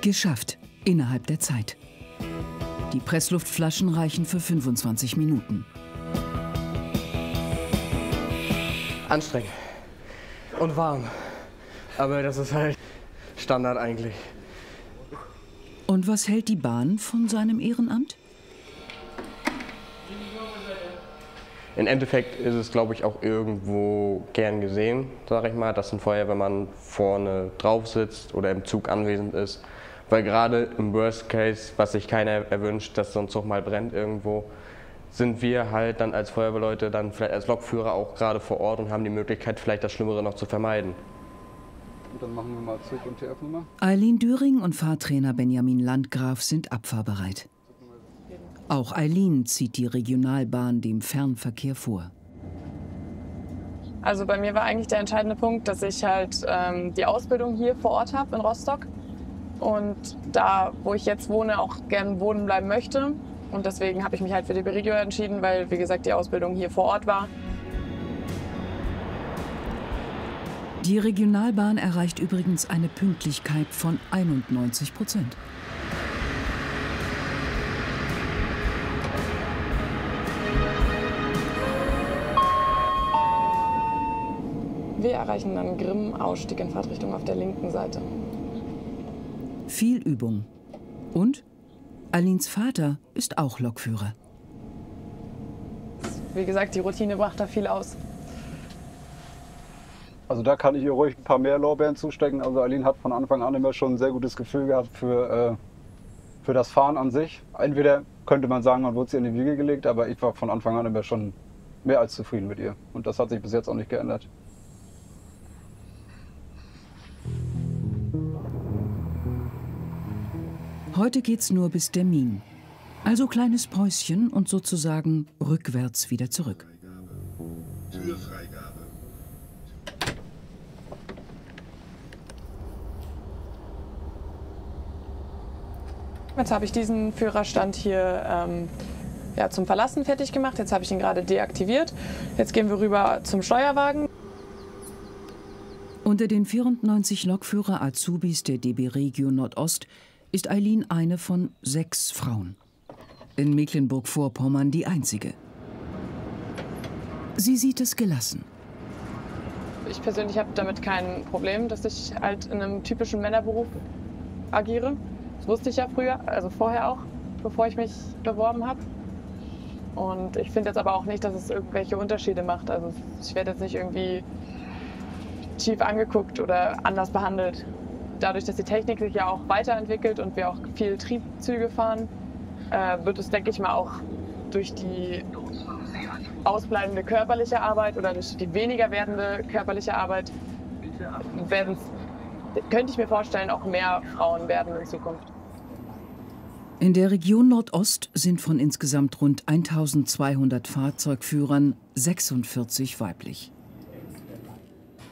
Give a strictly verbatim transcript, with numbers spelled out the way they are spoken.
Geschafft, innerhalb der Zeit. Die Pressluftflaschen reichen für fünfundzwanzig Minuten. Anstrengend und warm, aber das ist halt Standard eigentlich. Und was hält die Bahn von seinem Ehrenamt? Im Endeffekt ist es, glaube ich, auch irgendwo gern gesehen, sage ich mal. Das sind vorher, wenn man vorne drauf sitzt oder im Zug anwesend ist. Weil gerade im Worst Case, was sich keiner erwünscht, dass so ein Zug mal brennt irgendwo, sind wir halt dann als Feuerwehrleute, dann vielleicht als Lokführer auch gerade vor Ort und haben die Möglichkeit, vielleicht das Schlimmere noch zu vermeiden. Und dann machen wir mal Zug- und T F-Nummer. Eileen Düring und Fahrtrainer Benjamin Landgraf sind abfahrbereit. Auch Eileen zieht die Regionalbahn dem Fernverkehr vor. Also bei mir war eigentlich der entscheidende Punkt, dass ich halt ähm, die Ausbildung hier vor Ort habe in Rostock und da, wo ich jetzt wohne, auch gern wohnen bleiben möchte. Und deswegen habe ich mich halt für die B-Regio entschieden, weil, wie gesagt, die Ausbildung hier vor Ort war. Die Regionalbahn erreicht übrigens eine Pünktlichkeit von einundneunzig Prozent. Wir erreichen dann Grimm, Ausstieg in Fahrtrichtung auf der linken Seite. Viel Übung. Und Eileens Vater ist auch Lokführer. Wie gesagt, die Routine brachte da viel aus. Also da kann ich ihr ruhig ein paar mehr Lorbeeren zustecken. Also Eileen hat von Anfang an immer schon ein sehr gutes Gefühl gehabt für, äh, für das Fahren an sich. Entweder könnte man sagen, man wurde sie in die Wiege gelegt, aber ich war von Anfang an immer schon mehr als zufrieden mit ihr. Und das hat sich bis jetzt auch nicht geändert. Heute geht's nur bis Demmin. Also kleines Päuschen und sozusagen rückwärts wieder zurück. Türfreigabe. Jetzt habe ich diesen Führerstand hier ähm, ja, zum Verlassen fertig gemacht. Jetzt habe ich ihn gerade deaktiviert. Jetzt gehen wir rüber zum Steuerwagen. Unter den vierundneunzig Lokführer-Azubis der D B Regio Nordost ist Eileen eine von sechs Frauen. In Mecklenburg-Vorpommern die einzige. Sie sieht es gelassen. Ich persönlich habe damit kein Problem, dass ich halt in einem typischen Männerberuf agiere. Das wusste ich ja früher, also vorher auch, bevor ich mich beworben habe. Und ich finde jetzt aber auch nicht, dass es irgendwelche Unterschiede macht. Also ich werde jetzt nicht irgendwie schief angeguckt oder anders behandelt. Dadurch, dass die Technik sich ja auch weiterentwickelt und wir auch viel Triebzüge fahren, äh, wird es, denke ich mal, auch durch die ausbleibende körperliche Arbeit oder durch die weniger werdende körperliche Arbeit, werden, könnte ich mir vorstellen, auch mehr Frauen werden in Zukunft. In der Region Nordost sind von insgesamt rund eintausendzweihundert Fahrzeugführern sechsundvierzig weiblich.